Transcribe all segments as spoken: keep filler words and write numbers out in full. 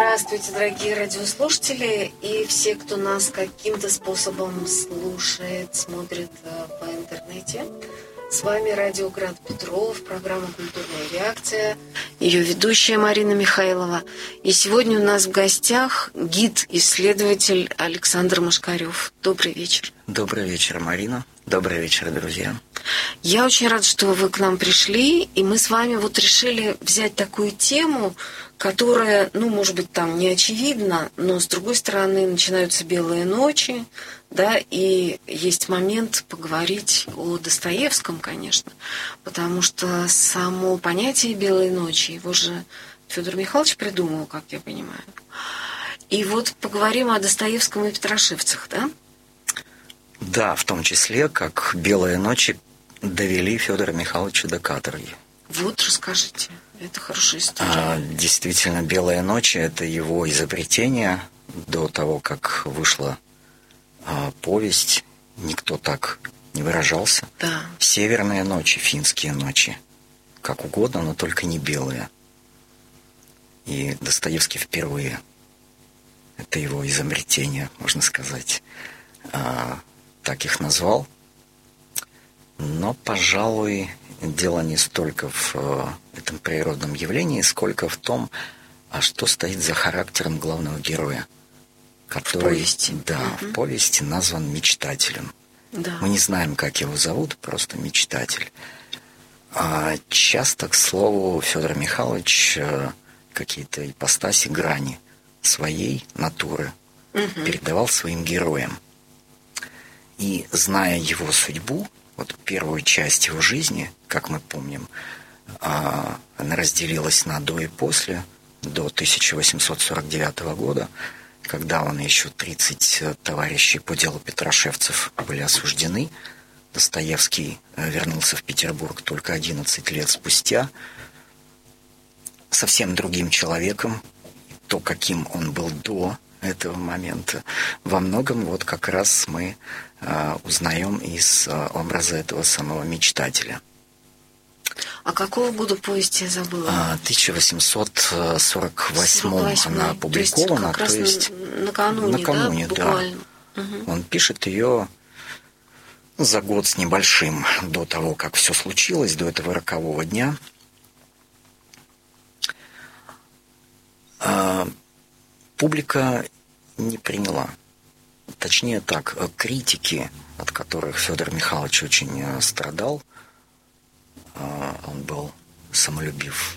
Здравствуйте, дорогие радиослушатели и все, кто нас каким-то способом слушает, смотрит по интернете. С вами Радио Град Петров, программа «Культурная реакция», ее ведущая Марина Михайлова. И сегодня у нас в гостях гид-исследователь Александр Машкарев. Добрый вечер. Добрый вечер, Марина. Добрый вечер, друзья. Я очень рада, что вы к нам пришли, и мы с вами вот решили взять такую тему, которая, ну, может быть, там не очевидна, но, с другой стороны, начинаются белые ночи, да, и есть момент поговорить о Достоевском, конечно, потому что само понятие «белые ночи», его же Федор Михайлович придумал, как я понимаю. И вот поговорим о Достоевском и Петрашевцах, да? Да, в том числе, как «белые ночи» довели Федора Михайловича до каторги. Вот, расскажите. Это хорошая история. А, действительно, «Белые ночи» — это его изобретение. До того, как вышла а, повесть, никто так не выражался. Да. «Северные ночи», «Финские ночи». Как угодно, но только не белые. И Достоевский впервые, это его изобретение, можно сказать, а, так их назвал. Но, пожалуй, дело не столько в э, этом природном явлении, сколько в том, а что стоит за характером главного героя, который, в повести. Да, угу. в повести назван мечтателем. Да. Мы не знаем, как его зовут, просто мечтатель. А часто, к слову, Федор Михайлович э, какие-то ипостаси, грани своей натуры угу. передавал своим героям. И, зная его судьбу, вот первую часть его жизни, как мы помним, она разделилась на до и после, до тысяча восемьсот сорок девятого года, когда он еще тридцать товарищей по делу Петрашевцев были осуждены. Достоевский вернулся в Петербург только одиннадцать лет спустя, совсем другим человеком. То, каким он был до этого момента, во многом вот как раз мы э, узнаем из э, образа этого самого мечтателя. А какого года повесть я забыла? тысяча восемьсот сорок восьмом она опубликована, то есть, то есть накануне, накануне, да, да. буквально. Угу. Он пишет ее за год с небольшим до того, как все случилось, до этого рокового дня. Публика не приняла. Точнее так, критики, от которых Федор Михайлович очень страдал, он был самолюбив.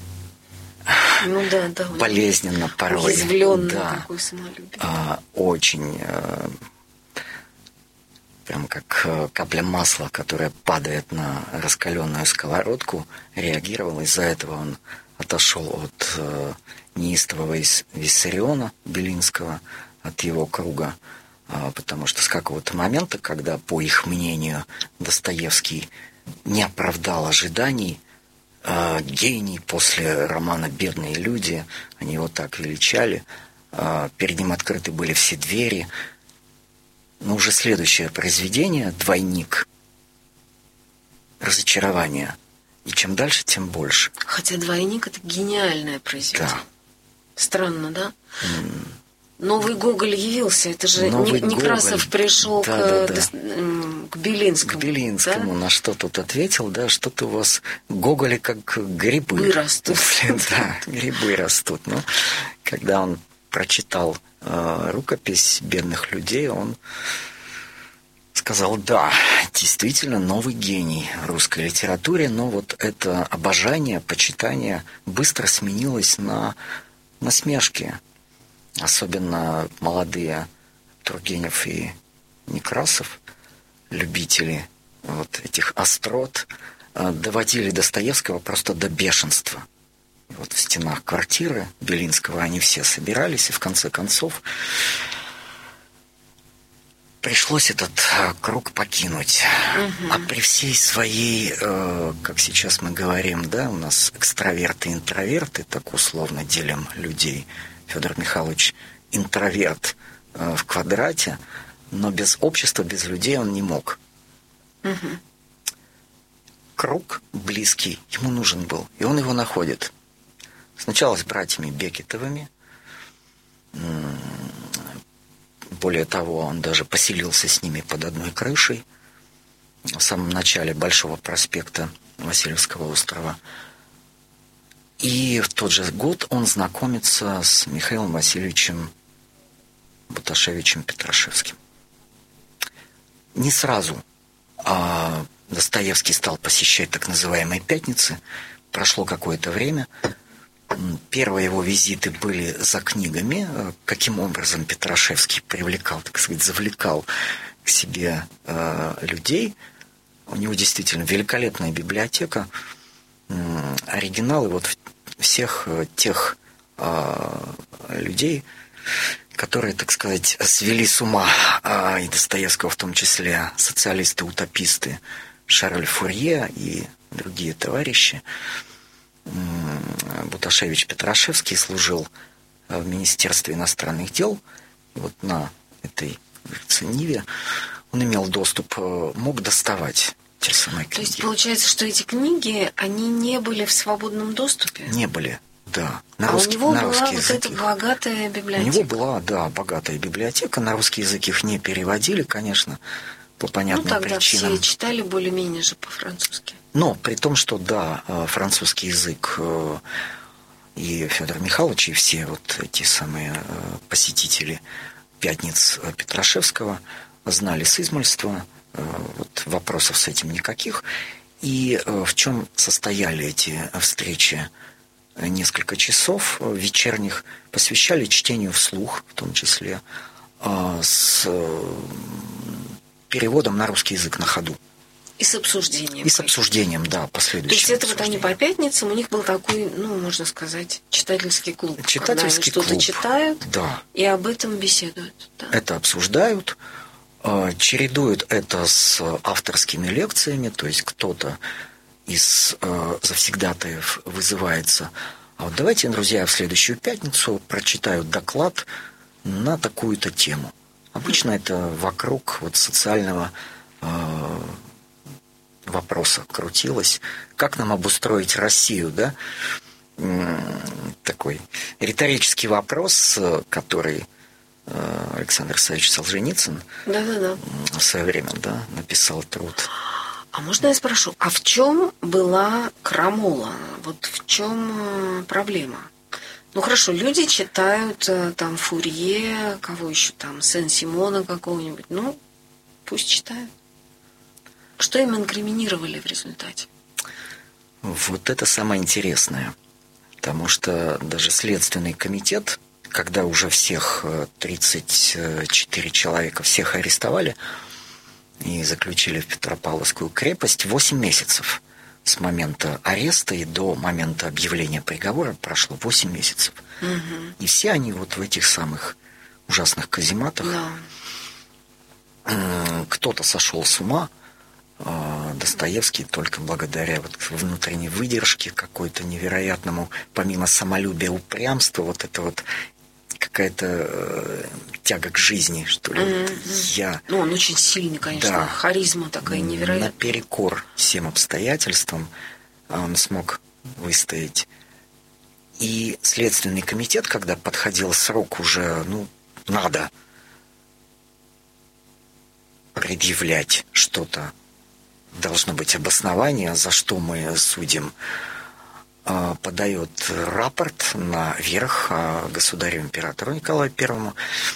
Ну да, да. Болезненно порой. Уязвленный да. такой самолюбие. Очень, прям как капля масла, которая падает на раскаленную сковородку, реагировал. Из-за этого он отошел от неистового Виссариона Белинского, от его круга, потому что с какого-то момента, когда, по их мнению, Достоевский не оправдал ожиданий, гений после романа «Бедные люди», они его так величали, перед ним открыты были все двери, но уже следующее произведение «Двойник», разочарование. И чем дальше, тем больше. Хотя «Двойник» — это гениальное произведение. Да. Странно, да? Mm. Новый Гоголь явился. Это же Новый Некрасов Гоголь. пришел да, к, да, да. к Белинскому. К Белинскому. Да? На что тут ответил, да, что-то у вас Гоголи как грибы. Грибы растут. Да, грибы растут. Но когда он прочитал э, рукопись «Бедных людей», он сказал, да, действительно новый гений в русской литературе, но вот это обожание, почитание быстро сменилось на насмешки. Особенно молодые Тургенев и Некрасов, любители вот этих острот, доводили Достоевского просто до бешенства. И вот в стенах квартиры Белинского они все собирались, и в конце концов пришлось этот круг покинуть. Угу. А при всей своей, э, как сейчас мы говорим, да, у нас экстраверты и интроверты, так условно делим людей. Федор Михайлович интроверт э, в квадрате, но без общества, без людей он не мог. Угу. Круг близкий ему нужен был, и он его находит. Сначала с братьями Бекетовыми, Более того, он даже поселился с ними под одной крышей в самом начале Большого проспекта Васильевского острова. И в тот же год он знакомится с Михаилом Васильевичем Буташевичем Петрашевским. Не сразу а Достоевский стал посещать так называемые «пятницы». Прошло какое-то время. Первые его визиты были за книгами. Каким образом Петрашевский привлекал, так сказать, завлекал к себе э, людей. У него действительно великолепная библиотека. Оригиналы вот всех тех э, людей, которые, так сказать, свели с ума, э, и Достоевского в том числе, социалисты-утописты Шарль Фурье и другие товарищи. Буташевич Петрашевский служил в Министерстве иностранных дел. И вот на этой Ниве он имел доступ, мог доставать те самые книги. То есть получается, что эти книги, они не были в свободном доступе? Не были, да. На а русский, у него на была вот язык эта их... богатая библиотека? У него была, да, богатая библиотека. На русский язык их не переводили, конечно, по понятным ну, тогда причинам. Все читали более-менее же по-французски. Но при том, что, да, французский язык и Федор Михайлович, и все вот эти самые посетители «Пятниц» Петрашевского знали с измольства, вот вопросов с этим никаких. И в чем состояли эти встречи? Несколько часов вечерних посвящали чтению вслух, в том числе, с переводом на русский язык на ходу. И с обсуждением. И с обсуждением, да, последующим. То есть это вот они по пятницам, у них был такой, ну, можно сказать, читательский клуб. Читательский когда они клуб. что-то читают, да. И об этом беседуют. Да. Это обсуждают, чередуют это с авторскими лекциями, то есть кто-то из завсегдатаев вызывается. А вот давайте, друзья, в следующую пятницу прочитают доклад на такую-то тему. Обычно это вокруг вот социального э, вопроса крутилось. Как нам обустроить Россию, да? Такой риторический вопрос, который Александр Исаевич Солженицын Да-да-да. в свое время, да, написал труд. А можно я спрошу, а в чем была крамола? Вот в чем проблема? Ну хорошо, люди читают там Фурье, кого еще там, Сен-Симона какого-нибудь. Ну, пусть читают. Что им инкриминировали в результате? Вот это самое интересное. Потому что даже Следственный комитет, когда уже всех тридцать четыре человека, всех арестовали и заключили в Петропавловскую крепость, восемь месяцев с момента ареста и до момента объявления приговора прошло восемь месяцев. Угу. И все они вот в этих самых ужасных казематах. Да. Кто-то сошел с ума. Достоевский только благодаря вот внутренней выдержке какой-то невероятному, помимо самолюбия, упрямства, вот это вот какая-то э, тяга к жизни, что ли. Mm-hmm. Я... Ну, он очень сильный, конечно, да. Харизма такая невероятная. Наперекор всем обстоятельствам он смог выстоять. И Следственный комитет, когда подходил срок уже, ну, надо предъявлять что-то, должно быть обоснование, за что мы судим, подает рапорт наверх государю-императору Николаю Первому,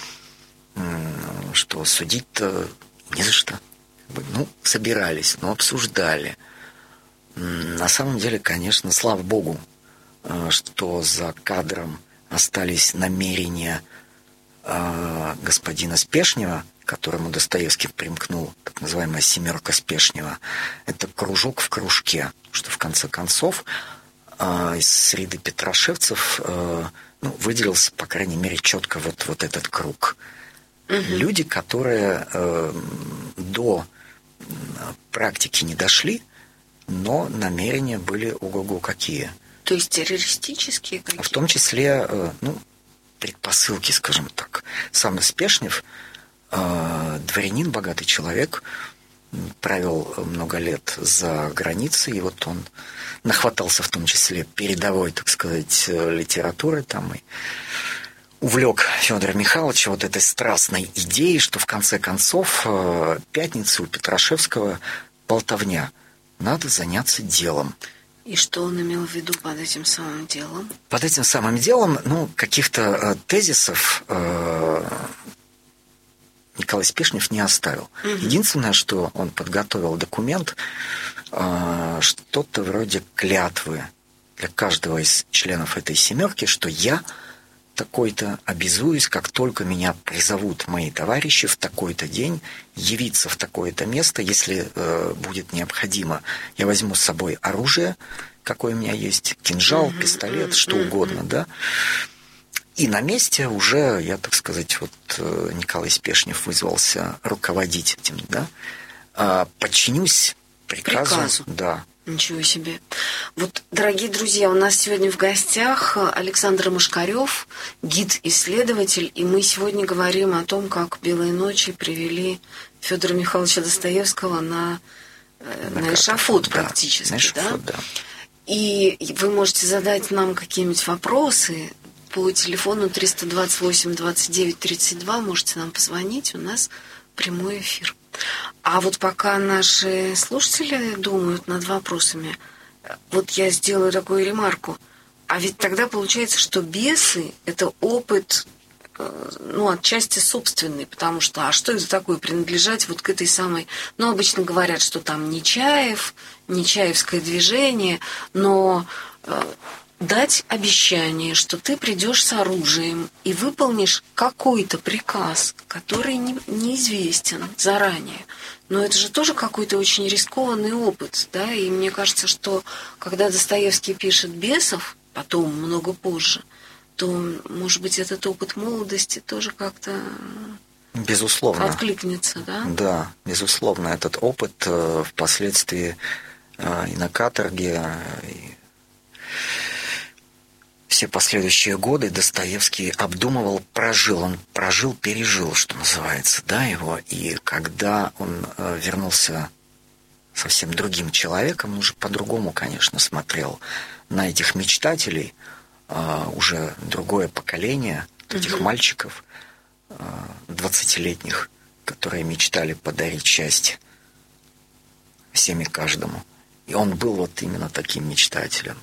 что судить-то не за что. Ну, собирались, но обсуждали. На самом деле, конечно, слава богу, что за кадром остались намерения господина Спешнева, которому Достоевский примкнул, так называемая «семерка Спешнева». Это кружок в кружке, что в конце концов из среды петрошевцев ну, выделился, по крайней мере, четко вот, вот этот круг. Угу. Люди, которые э, до практики не дошли, но намерения были ого-го какие. То есть террористические какие-то? В том числе, э, ну, предпосылки, скажем так. Сам Спешнев, э, дворянин, богатый человек, провел много лет за границей, и вот он нахватался в том числе передовой, так сказать, литературы там, и увлек Федора Михайловича вот этой страстной идеей, что в конце концов пятница у Петрашевского болтовня. Надо заняться делом. И что он имел в виду под этим самым делом? Под этим самым делом, ну, каких-то э, тезисов э, Николай Спешнев не оставил. Угу. Единственное, что он подготовил документ, э, что-то вроде клятвы для каждого из членов этой семерки, что я такой-то обязуюсь, как только меня призовут мои товарищи в такой-то день, явиться в такое-то место, если э, будет необходимо. Я возьму с собой оружие, какое у меня есть, кинжал, mm-hmm, пистолет, mm-hmm, что угодно, mm-hmm. да. И на месте уже, я, так сказать, вот Николай Спешнев вызвался руководить этим, да, а, подчинюсь приказу. Приказу. Да. Ничего себе. Вот, дорогие друзья, у нас сегодня в гостях Александр Мошкарев, гид-исследователь, и мы сегодня говорим о том, как «Белые ночи» привели Федора Михайловича Достоевского на, на, на эшафот практически. Да, на эшафот, да? Да. И вы можете задать нам какие-нибудь вопросы по телефону триста двадцать восемь двадцать девять тридцать два, можете нам позвонить, у нас прямой эфир. А вот пока наши слушатели думают над вопросами, вот я сделаю такую ремарку. А ведь тогда получается, что бесы – это опыт, ну, отчасти собственный, потому что, а что это такое, принадлежать вот к этой самой... Ну, обычно говорят, что там Нечаев, Нечаевское движение, но... дать обещание, что ты придешь с оружием и выполнишь какой-то приказ, который не, неизвестен заранее. Но это же тоже какой-то очень рискованный опыт, да, и мне кажется, что когда Достоевский пишет «Бесов», потом, много позже, то, может быть, этот опыт молодости тоже как-то... Безусловно. Откликнется, да? Да, безусловно, этот опыт э, впоследствии э, и на каторге, и все последующие годы Достоевский обдумывал, прожил, он прожил, пережил, что называется, да, его, и когда он э, вернулся совсем другим человеком, он уже по-другому, конечно, смотрел на этих мечтателей, э, уже другое поколение этих угу. мальчиков, э, двадцатилетних, которые мечтали подарить счастье всем и каждому. И он был вот именно таким мечтателем.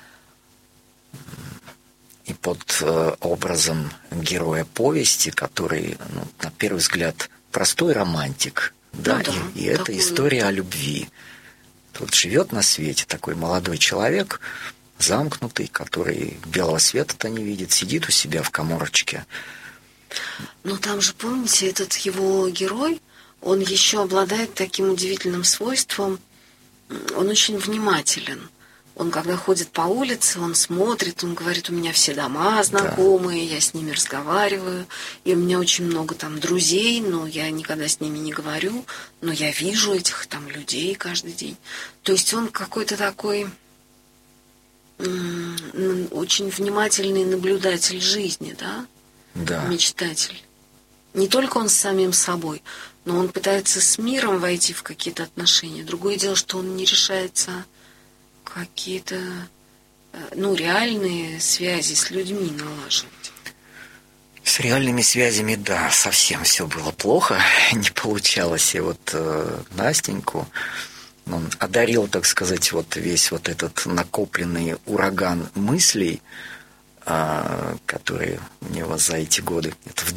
И под э, образом героя повести, который, ну, на первый взгляд, простой романтик, да, ну, да и, и это история о любви. Тут живет на свете такой молодой человек, замкнутый, который белого света-то не видит, сидит у себя в каморочке. Но там же, помните, этот его герой, он еще обладает таким удивительным свойством, он очень внимателен. Он, когда ходит по улице, он смотрит, он говорит, у меня все дома знакомые, да. я с ними разговариваю, и у меня очень много там друзей, но я никогда с ними не говорю, но я вижу этих там людей каждый день. То есть он какой-то такой м- очень внимательный наблюдатель жизни, да? Да. Мечтатель. Не только он с самим собой, но он пытается с миром войти в какие-то отношения. Другое дело, что он не решается... какие-то, ну, реальные связи с людьми налаживать. С реальными связями, да, совсем все было плохо, не получалось. И вот э, Настеньку он одарил, так сказать, вот весь вот этот накопленный ураган мыслей, э, которые у него за эти годы, это в